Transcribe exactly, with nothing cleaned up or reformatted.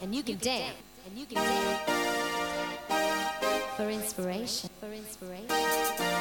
and you can dance, and you can dance for inspiration, for inspiration.